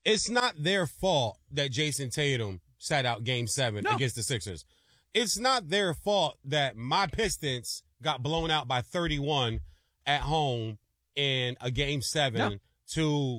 It's not their fault that Jason Tatum sat out Game 7 against the Sixers. It's not their fault that my Pistons got blown out by 31 at home in a Game 7 to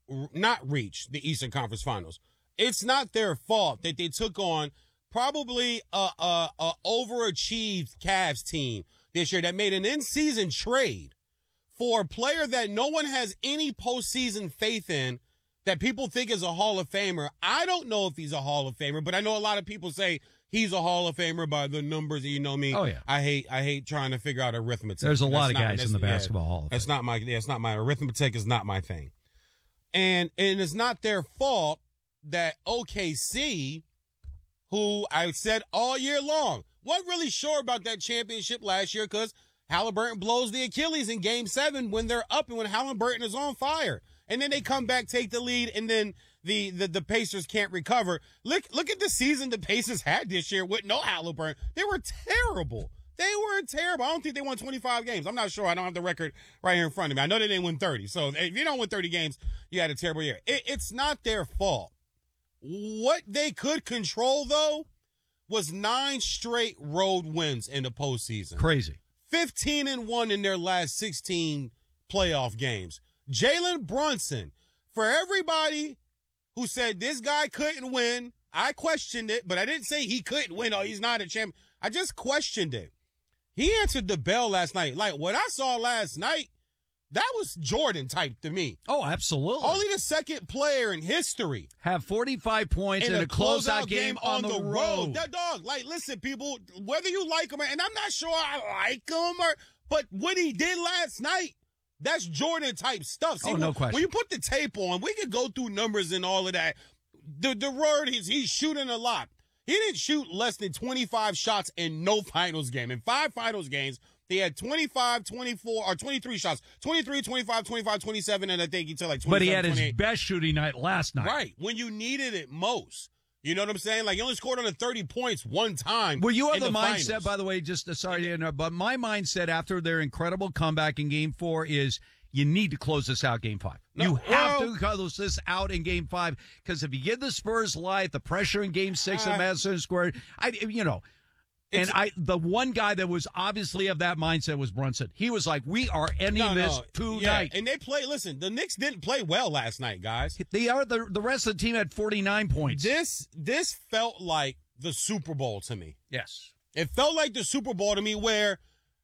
not reach the Eastern Conference Finals. It's not their fault that they took on probably a overachieved Cavs team this year that made an in-season trade for a player that no one has any postseason faith in, that people think is a Hall of Famer. I don't know if he's a Hall of Famer, but I know a lot of people say he's a Hall of Famer by the numbers. You know me. Oh yeah. I hate trying to figure out arithmetic. There's a lot of guys in the basketball Hall of Fame. It's not my arithmetic is not my thing. And it's not their fault that OKC, who I said all year long, wasn't really sure about that championship last year because Halliburton blows the Achilles in Game 7 when they're up and when Halliburton is on fire. And then they come back, take the lead, and then the Pacers can't recover. Look at the season the Pacers had this year with no Halliburton. They were terrible. They were terrible. I don't think they won 25 games. I'm not sure. I don't have the record right here in front of me. I know they didn't win 30. So if you don't win 30 games, you had a terrible year. It's not their fault. What they could control, though, was 9 straight road wins in the postseason. Crazy. 15-1 in their last 16 playoff games. Jalen Brunson, for everybody who said this guy couldn't win, I questioned it, but I didn't say he couldn't win. Oh, he's not a champion. I just questioned it. He answered the bell last night. Like, what I saw last night, that was Jordan type to me. Oh, absolutely. Only the second player in history. Have 45 points in a closeout game on the road. That dog, like, listen, people, whether you like him, and I'm not sure I like him, but what he did last night, that's Jordan type stuff. See, no question. When you put the tape on, we could go through numbers and all of that. The word is he's shooting a lot. He didn't shoot less than 25 shots in no finals game. In 5 finals games, he had 25, 24, or 23 shots. 23, 25, 25, 27, and I think he took like 27, But he had 28. his best shooting night last night. Right, when you needed it most. You know what I'm saying? Like, he only scored under 30 points one time. Well, you have the mindset, finals. by the way, sorry to interrupt, but my mindset after their incredible comeback in Game 4 is you need to close this out Game 5. You have to close this out in Game 5 because if you give the Spurs life, the pressure in Game 6 at Madison Square, the one guy that was obviously of that mindset was Brunson. He was like, we are ending this tonight. And they play, listen, the Knicks didn't play well last night, guys. The rest of the team had 49 points. This felt like the Super Bowl to me. Yes. It felt like the Super Bowl to me where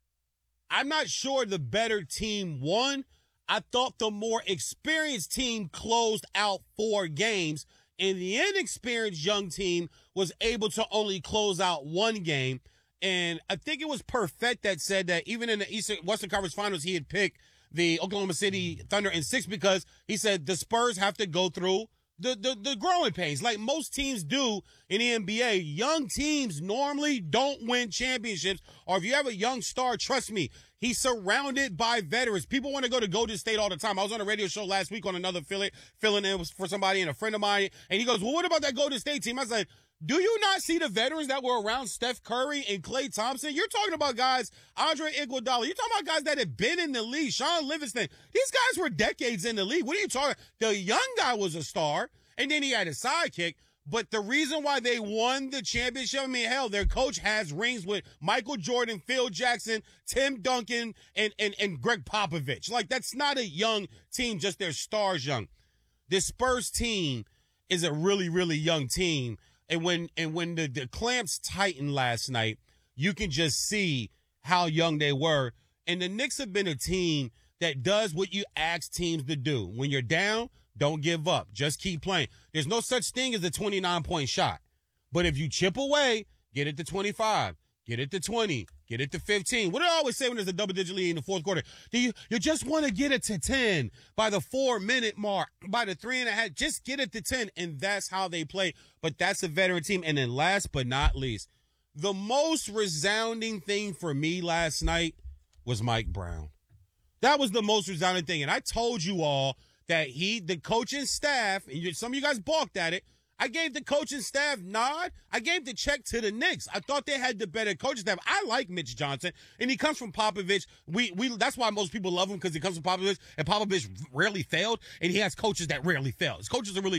I'm not sure the better team won. I thought the more experienced team closed out 4 games, and the inexperienced young team was able to only close out 1 game. And I think it was Perfect that said that even in the Western Conference Finals, he had picked the Oklahoma City Thunder in 6 because he said the Spurs have to go through the growing pains like most teams do in the NBA. Young teams normally don't win championships, or if you have a young star, trust me, he's surrounded by veterans. People want to go to Golden State all the time. I was on a radio show last week on another filling in for somebody and a friend of mine, and he goes, well, what about that Golden State team? I said, do you not see the veterans that were around Steph Curry and Klay Thompson? You're talking about guys, Andre Iguodala. You're talking about guys that have been in the league. Sean Livingston. These guys were decades in the league. What are you talking? The young guy was a star, and then he had a sidekick. But the reason why they won the championship, I mean, hell, their coach has rings with Michael Jordan, Phil Jackson, Tim Duncan, and Greg Popovich. Like, that's not a young team, just their stars young. This Spurs team is a really, really young team. And when the clamps tightened last night, you can just see how young they were. And the Knicks have been a team that does what you ask teams to do. When you're down, don't give up. Just keep playing. There's no such thing as a 29-point shot. But if you chip away, get it to 25, get it to 20, get it to 15. What do I always say when there's a double-digit lead in the fourth quarter? You just want to get it to 10 by the 4-minute mark, by the 3.5. Just get it to 10, and that's how they play. But that's a veteran team. And then last but not least, the most resounding thing for me last night was Mike Brown. That was the most resounding thing. And I told you all that the coaching staff, and some of you guys balked at it, I gave the coaching staff nod. I gave the check to the Knicks. I thought they had the better coaching staff. I like Mitch Johnson, and he comes from Popovich. That's why most people love him, because he comes from Popovich, and Popovich rarely failed, and he has coaches that rarely fail. His coaches are really